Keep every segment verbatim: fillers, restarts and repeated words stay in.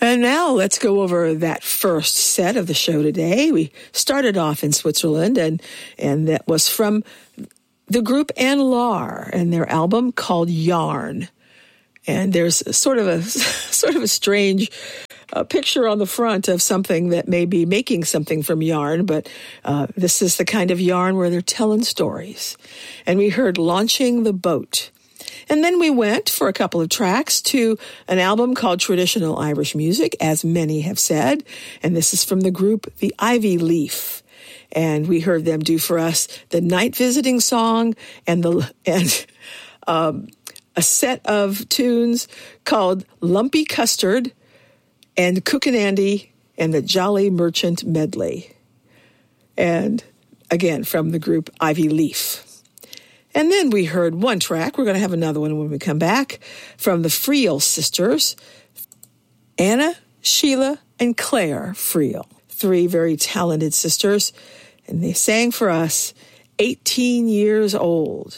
And now let's go over that first set of the show today. We started off in Switzerland, and, and that was from the group Anlar and their album called Yarn. And there's sort of a sort of a strange uh, picture on the front of something that may be making something from yarn, but uh, this is the kind of yarn where they're telling stories. And we heard Launching the Boat. And then we went for a couple of tracks to an album called Traditional Irish Music, as many have said. And this is from the group The Ivy Leaf. And we heard them do for us the Night Visiting Song and the and um, a set of tunes called Lumpy Custard and Cookin' Andy and the Jolly Merchant Medley. And again, from the group Ivy Leaf. And then we heard one track. We're going to have another one when we come back from the Friel sisters, Anna, Sheila, and Claire Friel. Three very talented sisters. And they sang for us, eighteen years old.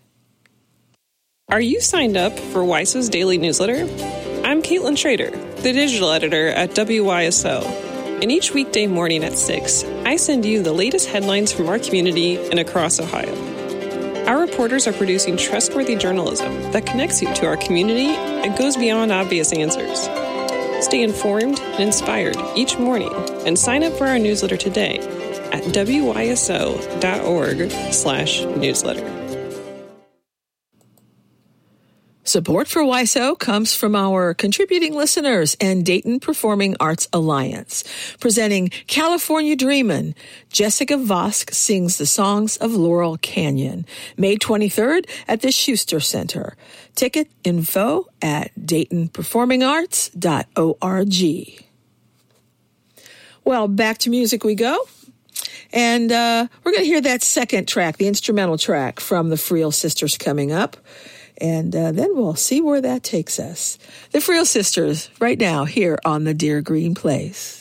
Are you signed up for W I S O's daily newsletter? I'm Caitlin Schrader, the digital editor at W Y S O. And each weekday morning at six, I send you the latest headlines from our community and across Ohio. Our reporters are producing trustworthy journalism that connects you to our community and goes beyond obvious answers. Stay informed and inspired each morning and sign up for our newsletter today at wyso.org slash newsletter. Support for W I S O comes from our contributing listeners and Dayton Performing Arts Alliance. Presenting California Dreamin', Jessica Vosk sings the songs of Laurel Canyon. May twenty-third at the Schuster Center. Ticket info at dayton performing arts dot org. Well, back to music we go. And uh, we're going to hear that second track, the instrumental track from the Friel sisters coming up. And uh, then we'll see where that takes us. The Friel sisters right now here on the Dear Green Place.